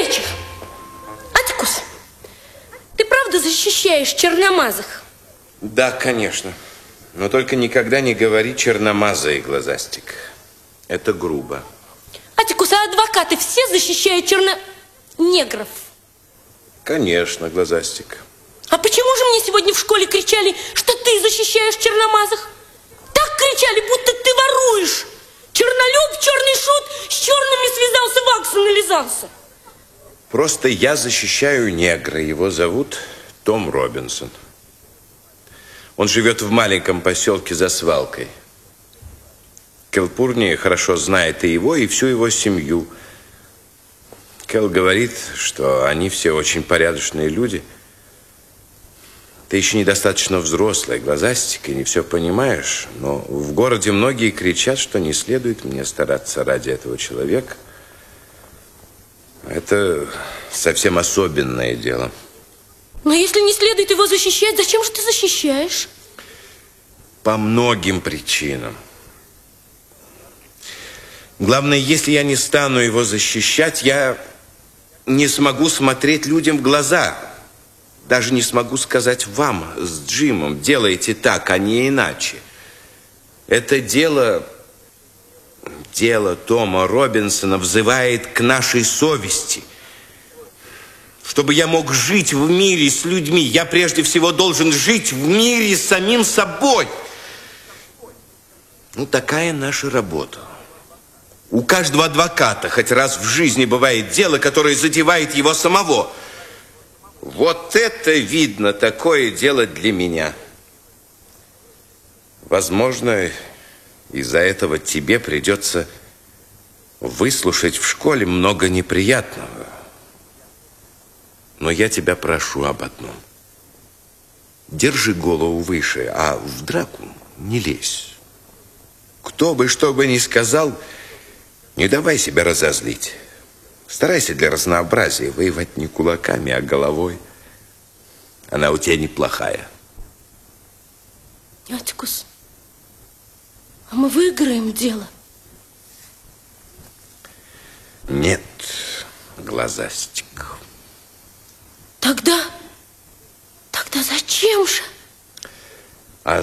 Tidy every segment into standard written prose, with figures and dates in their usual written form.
вечер. Атикус, ты правда защищаешь черномазых? Да, конечно. Но только никогда не говори черномазый, глазастик. Это грубо. Атикус, а адвокаты все защищают негров? Конечно, глазастик. А почему же мне сегодня в школе кричали, что ты защищаешь черномазых? Так кричали, будто ты воруешь. Чернолюб, черный шут, с черными связался, ваксу нализался. Просто я защищаю негра. Его зовут Том Робинсон. Он живет в маленьком поселке за свалкой. Келпурни хорошо знает и его, и всю его семью. Кел говорит, что они все очень порядочные люди. Ты еще недостаточно взрослый, глазастик, и не все понимаешь. Но в городе многие кричат, что не следует мне стараться ради этого человека. Это совсем особенное дело. Но если не следует его защищать, зачем же ты защищаешь? По многим причинам. Главное, если я не стану его защищать, я не смогу смотреть людям в глаза. Даже не смогу сказать вам с Джимом: делайте так, а не иначе. Это дело Тома Робинсона взывает к нашей совести. Чтобы я мог жить в мире с людьми, я прежде всего должен жить в мире с самим собой. Ну, такая наша работа. У каждого адвоката хоть раз в жизни бывает дело, которое задевает его самого. Вот это, видно, такое дело для меня. Возможно, из-за этого тебе придется выслушать в школе много неприятного. Но я тебя прошу об одном. Держи голову выше, а в драку не лезь. Кто бы что бы ни сказал, не давай себя разозлить. Старайся для разнообразия воевать не кулаками, а головой. Она у тебя неплохая. Атикус, а мы выиграем дело? Нет, глазастик. Тогда зачем же? А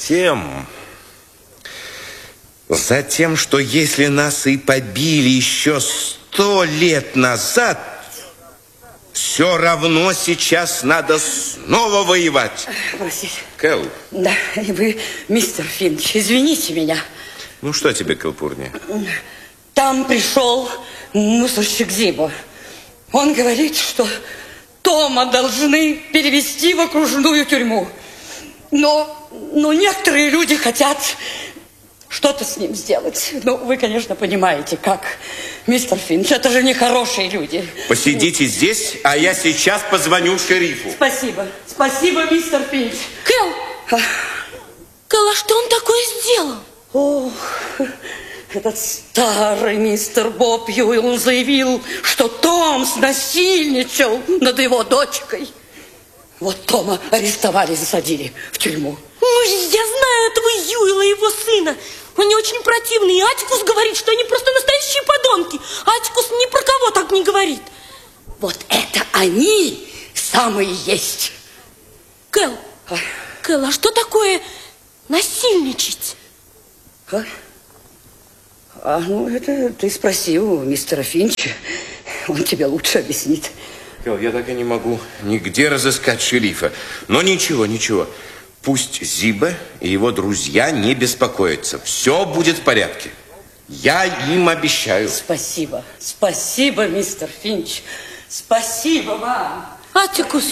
затем, что если нас и побили еще 100 лет назад, все равно сейчас надо снова воевать. Василий. Кэл. Да, и вы, мистер Финч, извините меня. Ну, что тебе, Келпурни? Там пришел мусорщик Зиба. Он говорит, что Тома должны перевести в окружную тюрьму. Но некоторые люди хотят что-то с ним сделать. Ну, вы, конечно, понимаете, как, мистер Финч, это же не хорошие люди. Посидите здесь, а я сейчас позвоню шерифу. Спасибо, мистер Финч. Кэл, а что он такое сделал? Ох, этот старый мистер Боб Юэлл заявил, что Том снасильничал над его дочкой. Вот Тома арестовали и засадили в тюрьму. Ну, я знаю этого Юэла и его сына. Они очень противные. И Атикус говорит, что они просто настоящие подонки. Атикус ни про кого так не говорит. Вот это они самые есть. Кэл, а что такое насильничать? Ну, это ты спроси у мистера Финча. Он тебе лучше объяснит. Кэл, я так и не могу нигде разыскать шерифа. Но ничего. Пусть Зиба и его друзья не беспокоятся. Все будет в порядке. Я им обещаю. Спасибо, мистер Финч. Спасибо вам. Атикус,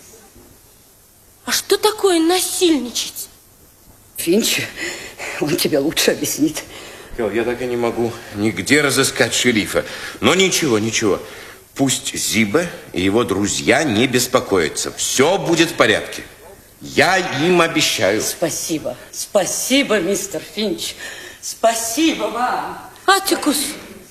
а что такое насильничать? Финч, он тебе лучше объяснит. Кэл, я так и не могу нигде разыскать шерифа. Но ничего. Пусть Зиба и его друзья не беспокоятся. Все будет в порядке. Я им обещаю. Спасибо, мистер Финч. Спасибо вам. Атикус,